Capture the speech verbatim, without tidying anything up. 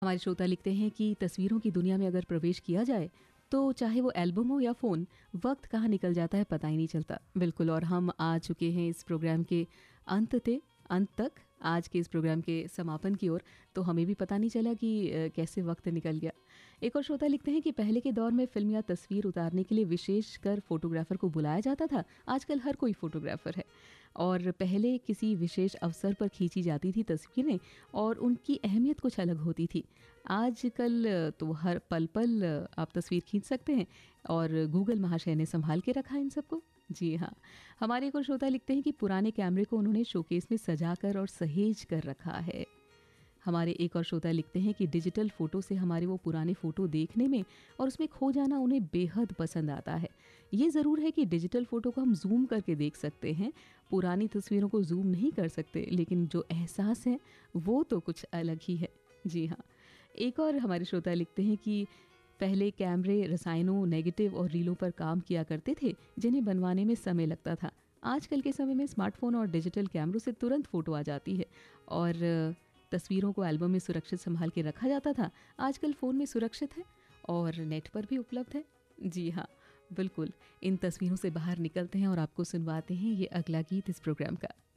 हमारे श्रोता लिखते हैं कि तस्वीरों की दुनिया में अगर प्रवेश किया जाए तो चाहे वो एल्बम हो या फ़ोन, वक्त कहाँ निकल जाता है पता ही नहीं चलता। बिल्कुल, और हम आ चुके हैं इस प्रोग्राम के अंत ते अंत तक, आज के इस प्रोग्राम के समापन की ओर। तो हमें भी पता नहीं चला कि अ, कैसे वक्त निकल गया। एक और श्रोता लिखते हैं कि पहले के दौर में फिल्म या तस्वीर उतारने के लिए विशेषकर फोटोग्राफर को बुलाया जाता था। आजकल हर कोई फोटोग्राफर है और पहले किसी विशेष अवसर पर खींची जाती थी तस्वीरें और उनकी अहमियत कुछ अलग होती थी। आजकल तो हर पल पल आप तस्वीर खींच सकते हैं और गूगल महाशय ने संभाल के रखा इन सबको। जी हाँ, हमारे एक और श्रोता लिखते हैं कि पुराने कैमरे को उन्होंने शोकेस में सजा कर और सहेज कर रखा है। हमारे एक और श्रोता लिखते हैं कि डिजिटल फ़ोटो से हमारे वो पुराने फ़ोटो देखने में और उसमें खो जाना उन्हें बेहद पसंद आता है। ये ज़रूर है कि डिजिटल फ़ोटो को हम जूम करके देख सकते हैं, पुरानी तस्वीरों को जूम नहीं कर सकते, लेकिन जो एहसास है वो तो कुछ अलग ही है। जी हाँ, एक और हमारे श्रोता लिखते हैं कि पहले कैमरे रसायनों, नेगेटिव और रीलों पर काम किया करते थे, जिन्हें बनवाने में समय लगता था। आजकल के समय में स्मार्टफोन और डिजिटल कैमरों से तुरंत फ़ोटो आ जाती है और तस्वीरों को एल्बम में सुरक्षित संभाल के रखा जाता था, आजकल फ़ोन में सुरक्षित है और नेट पर भी उपलब्ध है। जी हाँ, बिल्कुल, इन तस्वीरों से बाहर निकलते हैं और आपको सुनवाते हैं ये अगला गीत इस प्रोग्राम का।